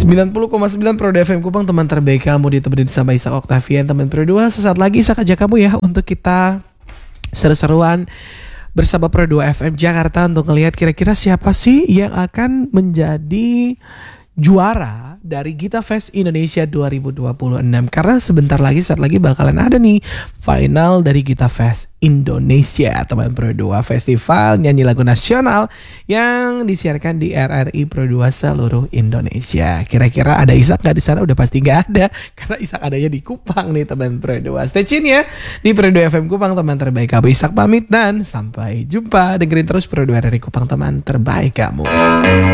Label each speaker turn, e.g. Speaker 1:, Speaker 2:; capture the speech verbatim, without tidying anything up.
Speaker 1: sembilan puluh koma sembilan Pro F M Kupang, teman terbaik kamu, ditemenin sama Ishak Octavian, teman Pro dua. Sesaat lagi Ishak ajak kamu ya untuk kita seru-seruan bersama Pro dua F M Jakarta untuk ngelihat kira-kira siapa sih yang akan menjadi juara dari Gita Fest Indonesia dua ribu dua puluh enam. Karena sebentar lagi, saat lagi bakalan ada nih final dari Gita Fest Indonesia, teman Pro dua, festival nyanyi lagu nasional yang disiarkan di R R I Pro dua seluruh Indonesia. Kira-kira ada Ishak nggak di sana? Udah pasti nggak ada, karena Ishak adanya di Kupang nih, teman Pro dua. Stay tune ya di Pro dua F M Kupang, teman terbaik kamu. Ishak pamit dan sampai jumpa. Dengerin terus Pro dua dari Kupang, teman terbaik kamu.